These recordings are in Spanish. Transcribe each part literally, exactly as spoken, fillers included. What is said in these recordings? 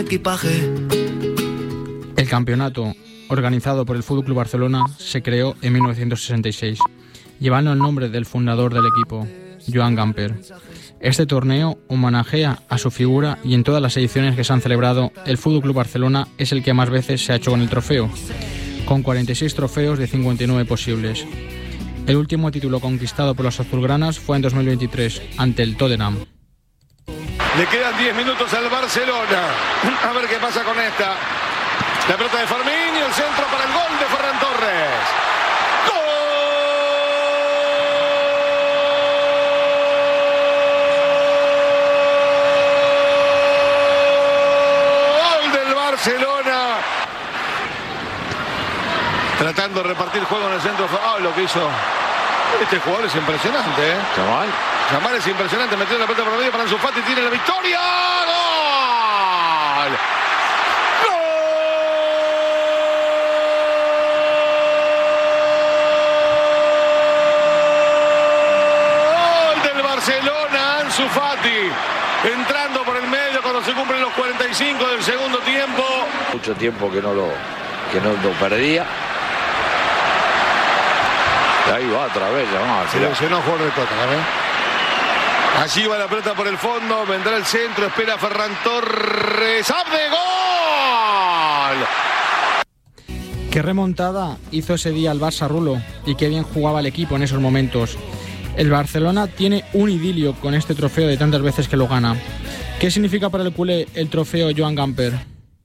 El campeonato, organizado por el F C Barcelona, se creó en mil novecientos sesenta y seis, llevando el nombre del fundador del equipo, Joan Gamper. Este torneo homenajea a su figura y en todas las ediciones que se han celebrado, el F C Barcelona es el que más veces se ha hecho con el trofeo, con cuarenta y seis trofeos de cincuenta y nueve posibles. El último título conquistado por los azulgranas fue en dos mil veintitrés, ante el Tottenham. Le quedan diez minutos al Barcelona. A ver qué pasa con esta. La pelota de Fermín y el centro para el gol de Ferran Torres. ¡Gol del Barcelona! Tratando de repartir juego en el centro. Ah, lo que hizo este jugador es impresionante, ¿eh? Chaval. Chaval es impresionante. Metió la pelota por medio para Ansu Fati. Tiene la victoria. ¡Gol! ¡Gol del Barcelona! Ansu Fati entrando por el medio cuando se cumplen los cuarenta y cinco del segundo tiempo. Mucho tiempo que no lo, que no lo perdía. Ahí va otra vez, ya se lesionó el jugador de Tottenham, ¿eh? Allí va la pelota por el fondo, vendrá el centro, espera Ferran Torres. ¡Abde! ¡Gol! Qué remontada hizo ese día el Barça, Rulo, y qué bien jugaba el equipo en esos momentos. El Barcelona tiene un idilio con este trofeo de tantas veces que lo gana. ¿Qué significa para el culé el trofeo Joan Gamper?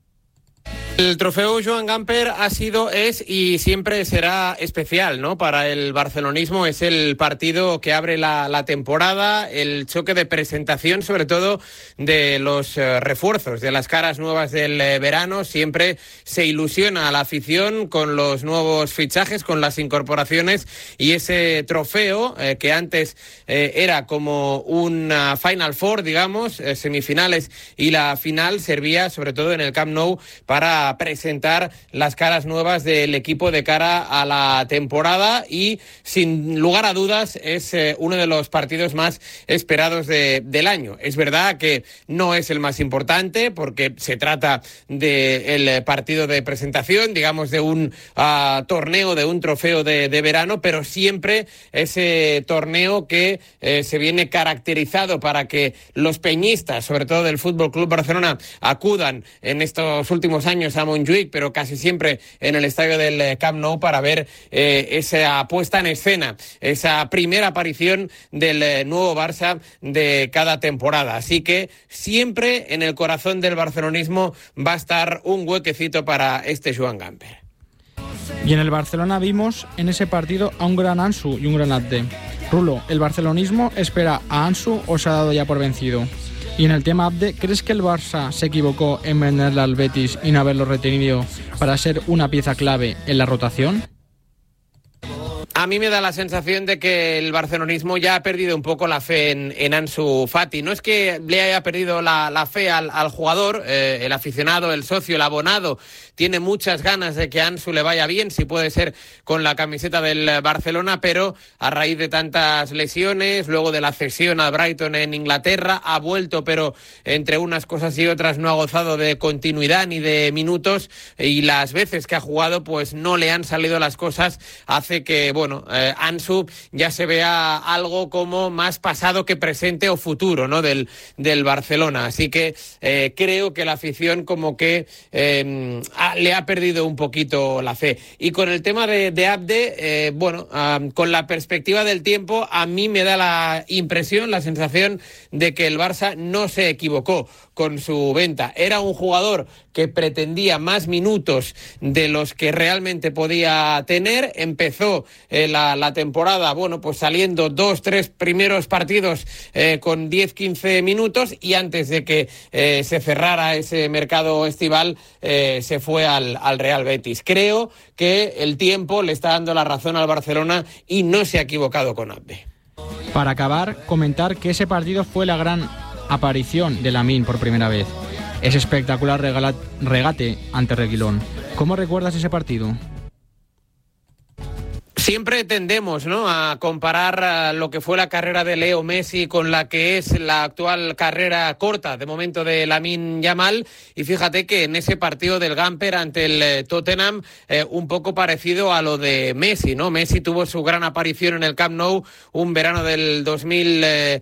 El trofeo Joan Gamper ha sido, es y siempre será especial, ¿no? Para el barcelonismo es el partido que abre la, la temporada, el choque de presentación, sobre todo de los eh, refuerzos, de las caras nuevas del eh, verano. Siempre se ilusiona a la afición con los nuevos fichajes, con las incorporaciones y ese trofeo eh, que antes eh, era como una Final Four, digamos, eh, semifinales y la final servía sobre todo en el Camp Nou para presentar las caras nuevas del equipo de cara a la temporada y sin lugar a dudas es eh, uno de los partidos más esperados de, del año. Es verdad que no es el más importante porque se trata del partido de presentación, digamos de un uh, torneo, de un trofeo de, de verano, pero siempre ese torneo que eh, se viene caracterizado para que los peñistas, sobre todo del F C Barcelona, acudan en estos últimos años a Montjuïc, pero casi siempre en el estadio del Camp Nou para ver eh, esa puesta en escena, esa primera aparición del eh, nuevo Barça de cada temporada. Así que siempre en el corazón del barcelonismo va a estar un huequecito para este Joan Gamper. Y en el Barcelona vimos en ese partido a un gran Ansu y un gran Abde. Rulo, ¿el barcelonismo espera a Ansu o se ha dado ya por vencido? Y en el tema Abde, ¿crees que el Barça se equivocó en venderle al Betis y no haberlo retenido para ser una pieza clave en la rotación? A mí me da la sensación de que el barcelonismo ya ha perdido un poco la fe en, en Ansu Fati. No es que le haya perdido la, la fe al, al jugador, eh, el aficionado, el socio, el abonado, tiene muchas ganas de que Ansu le vaya bien, si puede ser con la camiseta del Barcelona, pero a raíz de tantas lesiones, luego de la cesión al Brighton en Inglaterra, ha vuelto, pero entre unas cosas y otras no ha gozado de continuidad ni de minutos, y las veces que ha jugado pues no le han salido las cosas, hace que, bueno, Bueno, eh, Ansu ya se vea algo como más pasado que presente o futuro, ¿no? del, del Barcelona. Así que eh, creo que la afición como que eh, ha, le ha perdido un poquito la fe. Y con el tema de, de Abde, eh, bueno, uh, con la perspectiva del tiempo, a mí me da la impresión, la sensación de que el Barça no se equivocó con su venta. Era un jugador que pretendía más minutos de los que realmente podía tener. Empezó eh, la, la temporada, bueno, pues saliendo dos, tres primeros partidos eh, con diez, quince minutos, y antes de que eh, se cerrara ese mercado estival eh, se fue al, al Real Betis. Creo que el tiempo le está dando la razón al Barcelona y no se ha equivocado con Abde. Para acabar, comentar que ese partido fue la gran aparición de Lamine por primera vez. Ese espectacular regala- regate ante Reguilón. ¿Cómo recuerdas ese partido? Siempre tendemos, ¿no?, a comparar lo que fue la carrera de Leo Messi con la que es la actual carrera corta, de momento, de Lamine Yamal, y fíjate que en ese partido del Gamper ante el Tottenham, eh, un poco parecido a lo de Messi, ¿no? Messi tuvo su gran aparición en el Camp Nou un verano del dos mil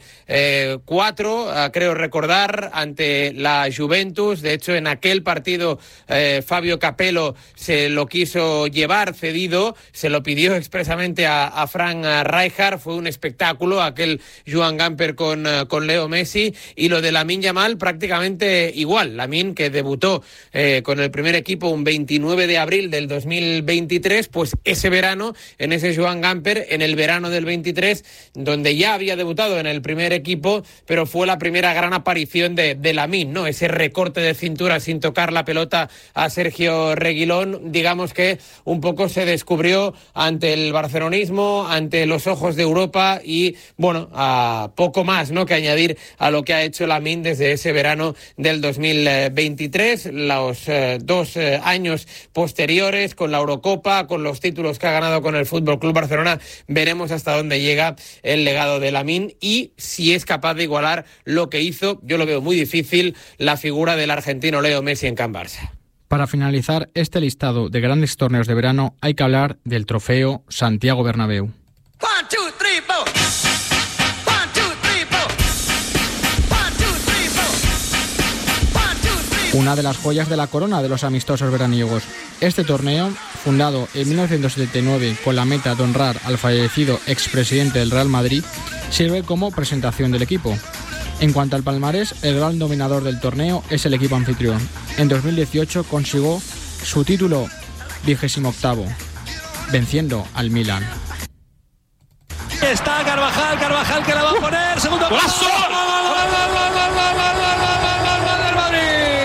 cuatro, eh, creo recordar, ante la Juventus. De hecho, en aquel partido eh, Fabio Capello se lo quiso llevar cedido, se lo pidió expresamente a, a Frank Rijkaard. Fue un espectáculo aquel Joan Gamper con, con Leo Messi. Y lo de Lamine Yamal prácticamente igual. Lamine, que debutó eh, con el primer equipo un veintinueve de abril del dos mil veintitrés, pues ese verano, en ese Joan Gamper, en el verano del veintitrés, donde ya había debutado en el primer equipo, pero fue la primera gran aparición de, de Lamine, ¿no? Ese recorte de cintura sin tocar la pelota a Sergio Reguilón, digamos que un poco se descubrió ante el barcelonismo, ante los ojos de Europa, y bueno, a poco más, ¿no?, que añadir a lo que ha hecho Lamine desde ese verano del dos mil veintitrés, los eh, dos eh, años posteriores, con la Eurocopa, con los títulos que ha ganado con el F C Barcelona. Veremos hasta dónde llega el legado de Lamine y si es capaz de igualar lo que hizo, yo lo veo muy difícil, la figura del argentino Leo Messi en Can Barça. Para finalizar este listado de grandes torneos de verano, hay que hablar del trofeo Santiago Bernabéu. One, two, three, four. One, two, three, four. One, two, three, four. One, two, three, four. Una de las joyas de la corona de los amistosos veraniegos. Este torneo, fundado en mil novecientos setenta y nueve con la meta de honrar al fallecido expresidente del Real Madrid, sirve como presentación del equipo. En cuanto al palmarés, el gran dominador del torneo es el equipo anfitrión. En dos mil dieciocho consiguió su título vigésimo octavo, venciendo al Milan. Está Carvajal, Carvajal que la va a poner, segundo ¡Golazo! del Madrid.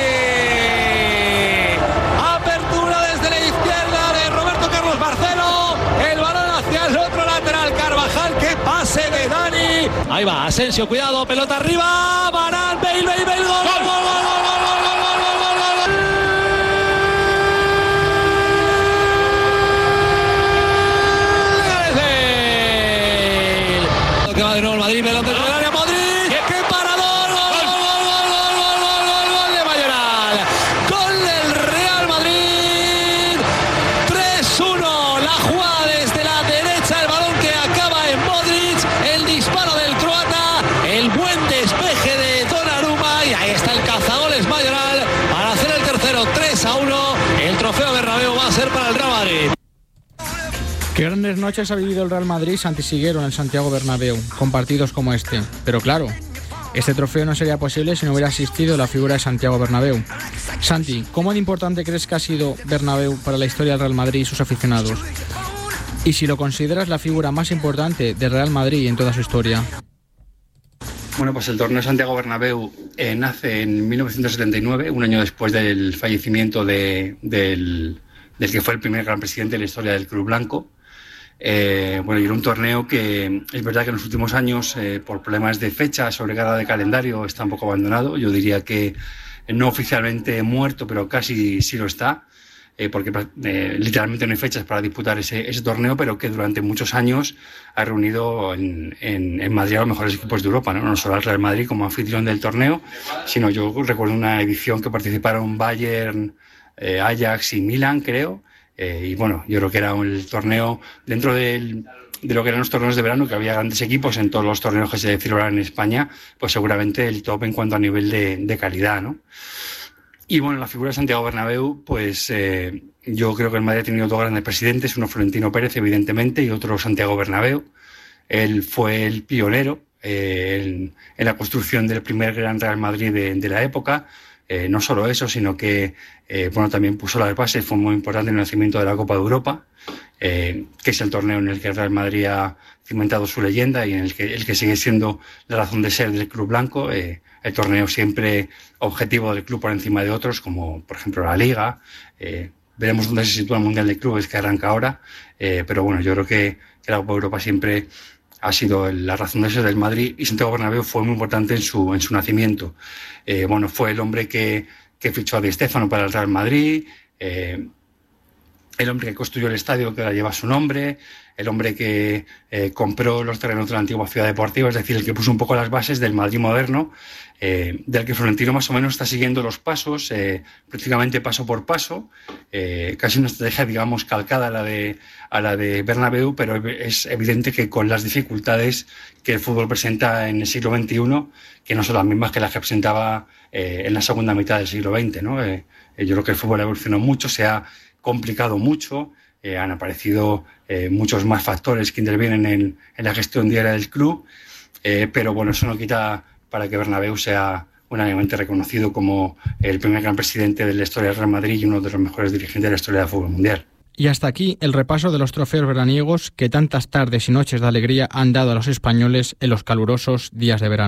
Apertura desde la izquierda de Roberto Carlos Barceló, el balón hacia el otro lateral, Carvajal, que pase de Dani. Ahí va, Asensio, cuidado, pelota arriba, Varane, Bale, Bale, Bale, gol, gol, gol, gol, gol, gol, gol, gol, gol, gol. Que va de nuevo el Madrid, pelota en el área, Modric, qué parador, gol, gol, gol, gol, gol, gol, gol, gol de Mayoral, gol del Real Madrid, tres uno, la jugada desde la derecha, el balón que acaba en Modric, el disparo del croata, el buen despeje de Donnarumma, y ahí está el cazagoles Mayoral para hacer el tercero, tres a uno, el trofeo Bernabéu va a ser para el Real Madrid. Qué grandes noches ha vivido el Real Madrid Santi Siguero en el Santiago Bernabéu, con partidos como este. Pero claro, este trofeo no sería posible si no hubiera existido la figura de Santiago Bernabéu. Santi, ¿cómo de importante crees que ha sido Bernabéu para la historia del Real Madrid y sus aficionados? Y si lo consideras la figura más importante del Real Madrid en toda su historia. Bueno, pues el torneo Santiago Bernabéu eh, nace en mil novecientos setenta y nueve, un año después del fallecimiento de, del, del que fue el primer gran presidente de la historia del Club Blanco. Eh, bueno, y era un torneo que es verdad que en los últimos años, eh, por problemas de fecha, sobrecarga de calendario, está un poco abandonado. Yo diría que no oficialmente muerto, pero casi sí lo está, eh, porque eh, literalmente no hay fechas para disputar ese, ese torneo, pero que durante muchos años ha reunido en, en, en Madrid a los mejores equipos de Europa, ¿no? No solo al Real Madrid como anfitrión del torneo, sino yo recuerdo una edición que participaron Bayern, eh, Ajax y Milan, creo. Eh, y bueno, yo creo que era el torneo dentro del, de lo que eran los torneos de verano, que había grandes equipos en todos los torneos que se celebraban en España, pues seguramente el top en cuanto a nivel de, de calidad, ¿no? Y bueno, la figura de Santiago Bernabéu, pues eh, yo creo que el Madrid ha tenido dos grandes presidentes, uno Florentino Pérez, evidentemente, y otro Santiago Bernabéu. Él fue el pionero eh, en, en la construcción del primer gran Real Madrid de, de la época. Eh, no solo eso, sino que eh, bueno, también puso las bases, fue muy importante en el nacimiento de la Copa de Europa, eh, que es el torneo en el que el Real Madrid ha cimentado su leyenda y en el que, el que sigue siendo la razón de ser del Club Blanco. Eh, el torneo siempre objetivo del club por encima de otros, como por ejemplo la Liga. Eh, veremos dónde se sitúa el Mundial de Clubes, que arranca ahora, eh, pero bueno, yo creo que, que la Copa de Europa siempre ha sido la razón de ser del Madrid, y Santiago Bernabéu fue muy importante en su, en su nacimiento. Eh, bueno, fue el hombre que, que fichó a Di Stéfano para el Real Madrid, eh, el hombre que construyó el estadio que ahora lleva su nombre, el hombre que eh, compró los terrenos de la antigua ciudad deportiva, es decir, el que puso un poco las bases del Madrid moderno, eh, del que Florentino más o menos está siguiendo los pasos, eh, prácticamente paso por paso, eh, casi una estrategia, digamos, calcada a la de a la de Bernabéu, pero es evidente que con las dificultades que el fútbol presenta en el siglo veintiuno, que no son las mismas que las que presentaba eh, en la segunda mitad del siglo veinte, ¿no? Eh, yo creo que el fútbol ha evolucionado mucho, se ha complicado mucho, eh, han aparecido eh, muchos más factores que intervienen en, en la gestión diaria del club, eh, pero bueno, eso no quita para que Bernabéu sea unánimemente reconocido como el primer gran presidente de la historia del Real Madrid y uno de los mejores dirigentes de la historia del fútbol mundial. Y hasta aquí el repaso de los trofeos veraniegos que tantas tardes y noches de alegría han dado a los españoles en los calurosos días de verano.